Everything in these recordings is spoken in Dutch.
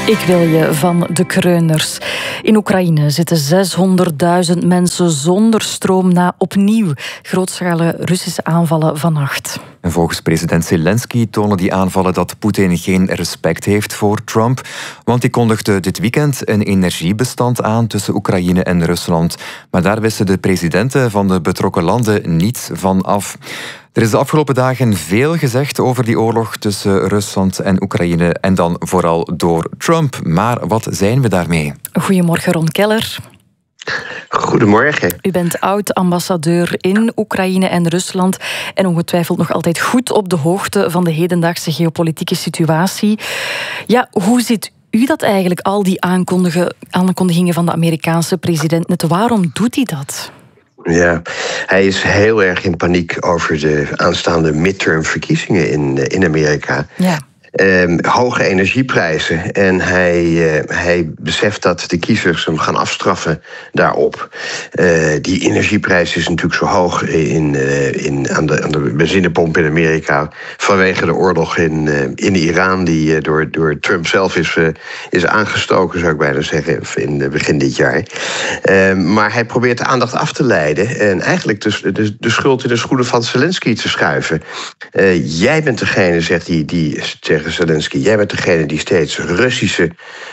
Ik wil je van de Kreuners. In Oekraïne zitten 600.000 mensen zonder stroom na opnieuw grootschalige Russische aanvallen vannacht. En volgens president Zelensky tonen die aanvallen dat Poetin geen respect heeft voor Trump. Want die kondigde dit weekend een energiebestand aan tussen Oekraïne en Rusland. Maar daar wisten de presidenten van de betrokken landen niets van af. Er is de afgelopen dagen veel gezegd over die oorlog tussen Rusland en Oekraïne en dan vooral door Trump. Maar wat zijn we daarmee? Goedemorgen, Ron Keller. Goedemorgen. U bent oud-ambassadeur in Oekraïne en Rusland en ongetwijfeld nog altijd goed op de hoogte van de hedendaagse geopolitieke situatie. Ja, hoe ziet u dat eigenlijk, al die aankondigingen van de Amerikaanse president? Net waarom doet hij dat? Ja, hij is heel erg in paniek over de aanstaande midtermverkiezingen in Amerika. Ja. Hoge energieprijzen. En hij beseft dat de kiezers hem gaan afstraffen daarop. Die energieprijs is natuurlijk zo hoog aan de benzinepomp in Amerika vanwege de oorlog in Iran, die door Trump zelf is aangestoken, zou ik bijna zeggen, in begin dit jaar. Maar hij probeert de aandacht af te leiden en eigenlijk de schuld in de schoenen van Zelensky te schuiven. Jij bent degene, zegt hij, die tegen Zelensky, jij bent degene die steeds Russische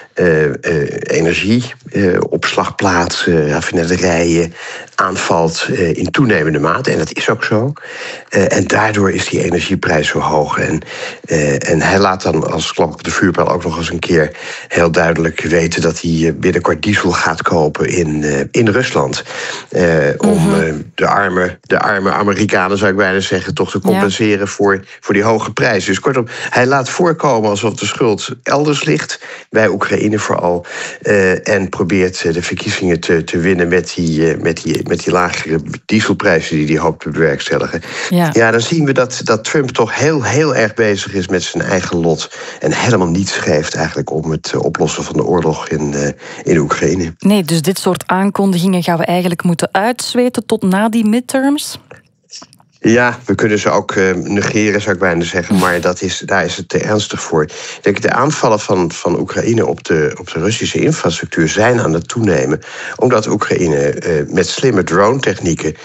energieopslagplaatsen, raffinaderijen aanvalt in toenemende mate. En dat is ook zo. En daardoor is die energieprijs zo hoog. En hij laat dan als klap op de vuurpijl ook nog eens een keer heel duidelijk weten dat hij binnenkort diesel gaat kopen in Rusland. Om de arme Amerikanen, zou ik bijna zeggen, toch te compenseren voor die hoge prijs. Dus kortom, hij laat voorkomen alsof de schuld elders ligt, bij Oekraïne vooral. En probeert de verkiezingen te winnen met die lagere dieselprijzen die hij hoopt te bewerkstelligen. Ja, dan zien we dat Trump toch heel erg bezig is met zijn eigen lot. En helemaal niets geeft eigenlijk om het oplossen van de oorlog in Oekraïne. Nee, dus dit soort aankondigingen gaan we eigenlijk moeten uitzweten tot na die midterms? Ja, we kunnen ze ook negeren, zou ik bijna zeggen. Maar daar is het te ernstig voor. Ik denk, de aanvallen van Oekraïne op de Russische infrastructuur zijn aan het toenemen. Omdat Oekraïne met slimme drone-technieken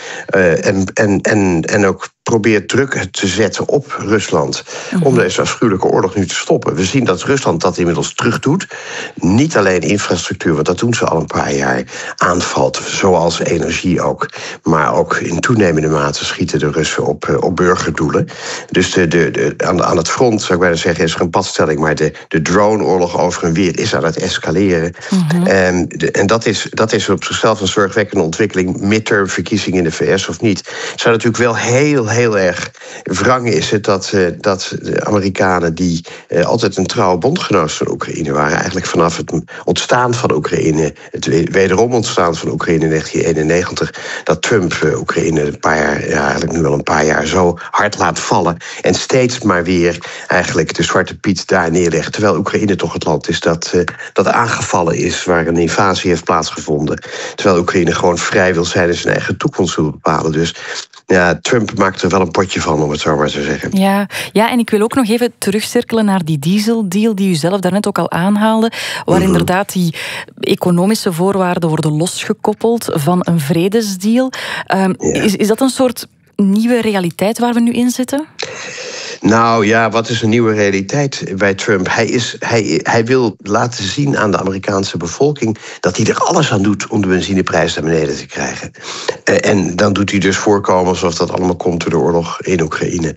en ook probeert druk te zetten op Rusland om deze afschuwelijke oorlog nu te stoppen. We zien dat Rusland dat inmiddels terug doet. Niet alleen infrastructuur, want dat doen ze al een paar jaar, aanvalt, zoals energie ook. Maar ook in toenemende mate schieten de Russen op burgerdoelen. Dus aan het front, zou ik bijna zeggen, is er een padstelling, maar de drone-oorlog over en weer is aan het escaleren. En dat is op zichzelf een zorgwekkende ontwikkeling. Midtermverkiezingen in de VS of niet. Het zou natuurlijk wel heel erg wrang is het dat de Amerikanen, die altijd een trouwe bondgenoot van Oekraïne waren, eigenlijk vanaf het ontstaan van Oekraïne, het wederom ontstaan van Oekraïne in 1991, dat Trump Oekraïne eigenlijk nu wel een paar jaar zo hard laat vallen en steeds maar weer eigenlijk de Zwarte Piet daar neerlegt. Terwijl Oekraïne toch het land is dat aangevallen is, waar een invasie heeft plaatsgevonden. Terwijl Oekraïne gewoon vrij wil zijn en zijn eigen toekomst wil bepalen. Dus ja, Trump maakt er wel een potje van, om het zo maar te zeggen. Ja, en ik wil ook nog even terugcirkelen naar die dieseldeal die u zelf daarnet ook al aanhaalde, waar inderdaad die economische voorwaarden worden losgekoppeld van een vredesdeal. Is dat een soort nieuwe realiteit waar we nu in zitten? Nou ja, wat is een nieuwe realiteit bij Trump? Hij wil laten zien aan de Amerikaanse bevolking dat hij er alles aan doet om de benzineprijs naar beneden te krijgen. En dan doet hij dus voorkomen alsof dat allemaal komt door de oorlog in Oekraïne.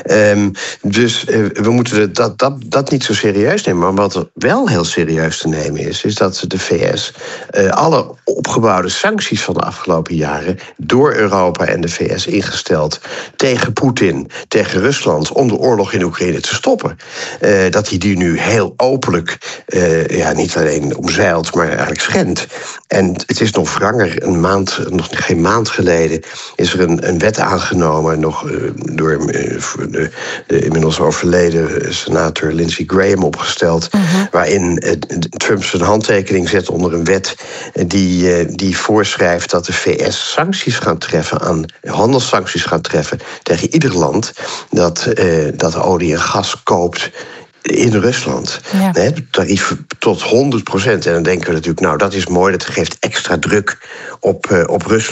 Dus we moeten dat niet zo serieus nemen. Maar wat wel heel serieus te nemen is dat de VS alle opgebouwde sancties van de afgelopen jaren door Europa en de VS ingesteld tegen Poetin, tegen Rusland, om de oorlog in Oekraïne te stoppen. Dat hij die nu heel openlijk niet alleen omzeilt, maar eigenlijk schendt. En het is nog wranger, nog geen maand geleden is er een wet aangenomen, nog door de inmiddels overleden senator Lindsey Graham opgesteld, waarin Trump zijn handtekening zet onder een wet die voorschrijft dat de VS handelssancties gaat treffen tegen ieder land dat olie en gas koopt in Rusland. Ja. Tarief tot 100%. En dan denken we natuurlijk, nou, dat is mooi, dat geeft extra druk op Rusland.